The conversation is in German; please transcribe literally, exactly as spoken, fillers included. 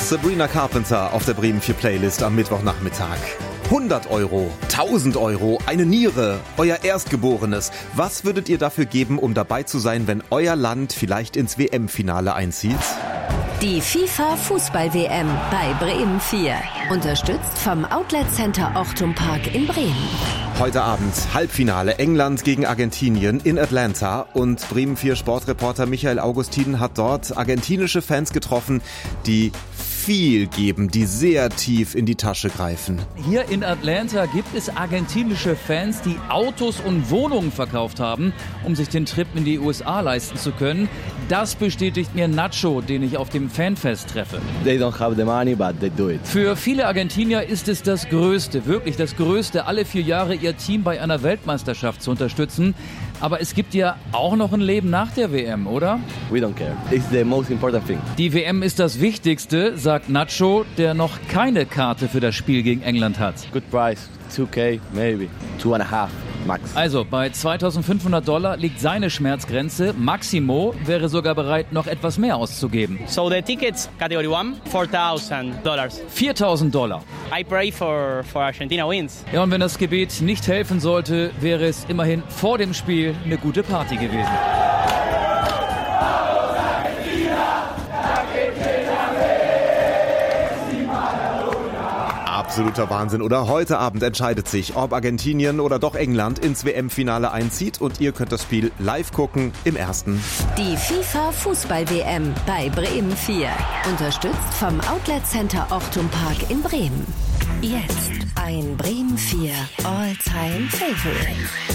Sabrina Carpenter auf der Bremen vier Playlist am Mittwochnachmittag. hundert Euro, tausend Euro, eine Niere, euer Erstgeborenes. Was würdet ihr dafür geben, um dabei zu sein, wenn euer Land vielleicht ins W M-Finale einzieht? Die FIFA-Fußball-W M bei Bremen vier. Unterstützt vom Outlet Center Ochtum Park in Bremen. Heute Abend Halbfinale England gegen Argentinien in Atlanta. Und Bremen vier Sportreporter Michael Augustin hat dort argentinische Fans getroffen, die viel geben, die sehr tief in die Tasche greifen. Hier in Atlanta gibt es argentinische Fans, die Autos und Wohnungen verkauft haben, um sich den Trip in die U S A leisten zu können. Das bestätigt mir Nacho, den ich auf dem Fanfest treffe. They don't have the money, but they do it. Für viele Argentinier ist es das Größte, wirklich das Größte, alle vier Jahre ihr Team bei einer Weltmeisterschaft zu unterstützen. Aber es gibt ja auch noch ein Leben nach der W M, oder? We don't care. It's the most important thing. Die W M ist das Wichtigste, sagt Nacho, der noch keine Karte für das Spiel gegen England hat. Good price, two K, maybe, two and a half. Max. Also bei zweitausendfünfhundert Dollar liegt seine Schmerzgrenze. Maximo wäre sogar bereit, noch etwas mehr auszugeben. So the tickets, category one, four thousand dollars. viertausend Dollar. I pray for, for Argentina wins. Ja, und wenn das Gebet nicht helfen sollte, wäre es immerhin vor dem Spiel eine gute Party gewesen. Absoluter Wahnsinn, oder? Heute Abend entscheidet sich, ob Argentinien oder doch England ins W M-Finale einzieht, und ihr könnt das Spiel live gucken im Ersten. Die FIFA-Fußball-W M bei Bremen vier. Unterstützt vom Outlet Center Ochtum Park in Bremen. Jetzt ein Bremen vier All-Time Favorite.